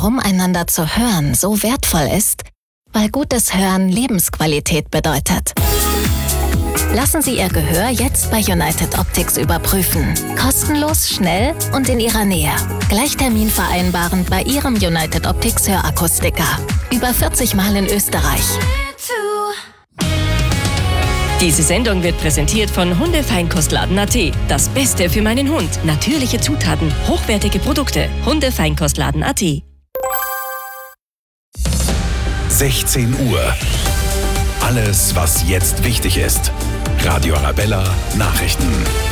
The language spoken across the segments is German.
warum einander zu hören so wertvoll ist? Weil gutes Hören Lebensqualität bedeutet. Lassen Sie Ihr Gehör jetzt bei United Optics überprüfen. Kostenlos, schnell und in Ihrer Nähe. Gleich Termin vereinbaren bei Ihrem United Optics Hörakustiker. Über 40 Mal in Österreich. Diese Sendung wird präsentiert von Hundefeinkostladen.at. Das Beste für meinen Hund. Natürliche Zutaten, hochwertige Produkte. Hundefeinkostladen.at. 16 Uhr. Alles, was jetzt wichtig ist. Radio Arabella Nachrichten.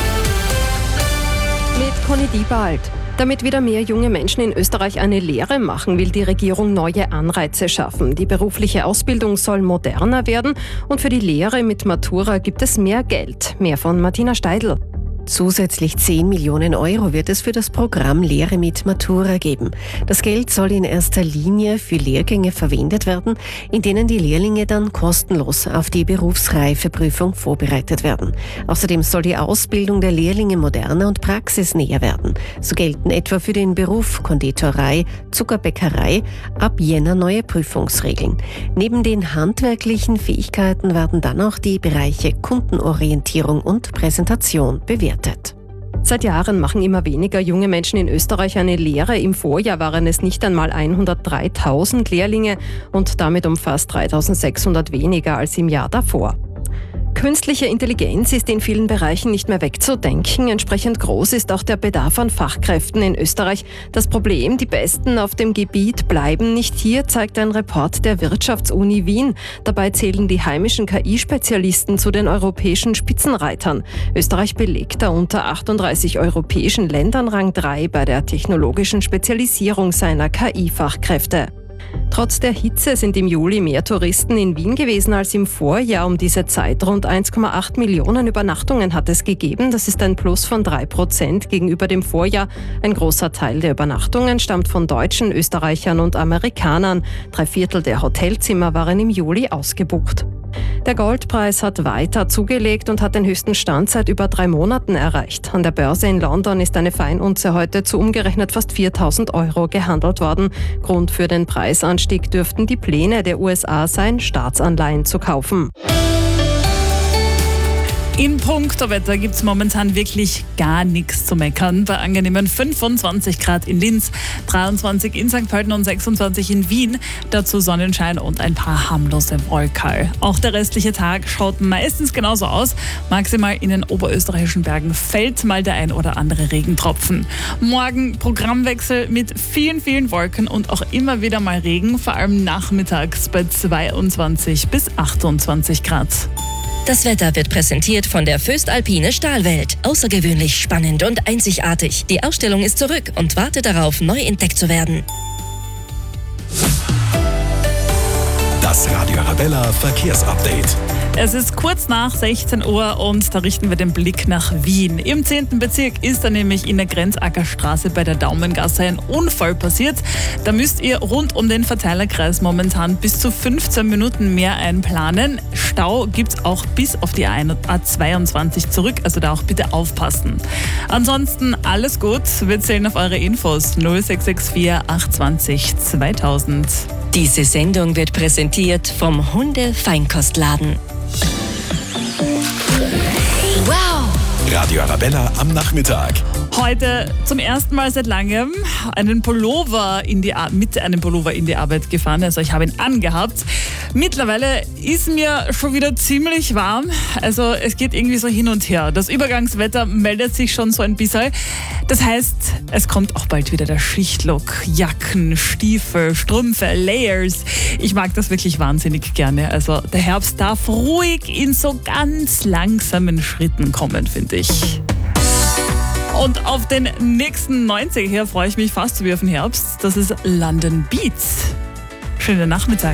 Mit Conny Diebald. Damit wieder mehr junge Menschen in Österreich eine Lehre machen, will die Regierung neue Anreize schaffen. Die berufliche Ausbildung soll moderner werden und für die Lehre mit Matura gibt es mehr Geld. Mehr von Martina Steidl. Zusätzlich 10 Millionen Euro wird es für das Programm Lehre mit Matura geben. Das Geld soll in erster Linie für Lehrgänge verwendet werden, in denen die Lehrlinge dann kostenlos auf die Berufsreifeprüfung vorbereitet werden. Außerdem soll die Ausbildung der Lehrlinge moderner und praxisnäher werden. So gelten etwa für den Beruf Konditorei, Zuckerbäckerei ab Jänner neue Prüfungsregeln. Neben den handwerklichen Fähigkeiten werden dann auch die Bereiche Kundenorientierung und Präsentation bewertet. Seit Jahren machen immer weniger junge Menschen in Österreich eine Lehre. Im Vorjahr waren es nicht einmal 103.000 Lehrlinge und damit um fast 3.600 weniger als im Jahr davor. Künstliche Intelligenz ist in vielen Bereichen nicht mehr wegzudenken. Entsprechend groß ist auch der Bedarf an Fachkräften in Österreich. Das Problem, die Besten auf dem Gebiet bleiben nicht hier, zeigt ein Report der Wirtschaftsuni Wien. Dabei zählen die heimischen KI-Spezialisten zu den europäischen Spitzenreitern. Österreich belegt da unter 38 europäischen Ländern Rang 3 bei der technologischen Spezialisierung seiner KI-Fachkräfte. Trotz der Hitze sind im Juli mehr Touristen in Wien gewesen als im Vorjahr um diese Zeit. Rund 1,8 Millionen Übernachtungen hat es gegeben. Das ist ein Plus von 3% gegenüber dem Vorjahr. Ein großer Teil der Übernachtungen stammt von Deutschen, Österreichern und Amerikanern. 3/4 der Hotelzimmer waren im Juli ausgebucht. Der Goldpreis hat weiter zugelegt und hat den höchsten Stand seit über 3 Monaten erreicht. An der Börse in London ist eine Feinunze heute zu umgerechnet fast 4.000 Euro gehandelt worden. Grund für den Preisanstieg dürften die Pläne der USA sein, Staatsanleihen zu kaufen. In puncto Wetter gibt es momentan wirklich gar nichts zu meckern. Bei angenehmen 25 Grad in Linz, 23 in St. Pölten und 26 in Wien. Dazu Sonnenschein und ein paar harmlose Wolken. Auch der restliche Tag schaut meistens genauso aus. Maximal in den oberösterreichischen Bergen fällt mal der ein oder andere Regentropfen. Morgen Programmwechsel mit vielen, vielen Wolken und auch immer wieder mal Regen, vor allem nachmittags bei 22 bis 28 Grad. Das Wetter wird präsentiert von der Föstalpine Stahlwelt. Außergewöhnlich spannend und einzigartig. Die Ausstellung ist zurück und wartet darauf, neu entdeckt zu werden. Das Radio Arabella Verkehrsupdate. Es ist kurz nach 16 Uhr und da richten wir den Blick nach Wien. Im 10. Bezirk ist da nämlich in der Grenzackerstraße bei der Daumengasse ein Unfall passiert. Da müsst ihr rund um den Verteilerkreis momentan bis zu 15 Minuten mehr einplanen. Stau gibt's auch bis auf die A22 zurück, also da auch bitte aufpassen. Ansonsten alles gut, wir zählen auf eure Infos 0664 820 2000. Diese Sendung wird präsentiert vom Hundefeinkostladen. Wow! Radio Arabella am Nachmittag. Heute zum ersten Mal seit langem mit einem Pullover in die Arbeit gefahren. Also ich habe ihn angehabt. Mittlerweile ist mir schon wieder ziemlich warm. Also es geht irgendwie so hin und her. Das Übergangswetter meldet sich schon so ein bisschen. Das heißt, es kommt auch bald wieder der Schichtlook. Jacken, Stiefel, Strümpfe, Layers. Ich mag das wirklich wahnsinnig gerne. Also der Herbst darf ruhig in so ganz langsamen Schritten kommen, finde ich. Und auf den nächsten 90er her freue ich mich fast wie auf den Herbst. Das ist London Beats. Schönen Nachmittag.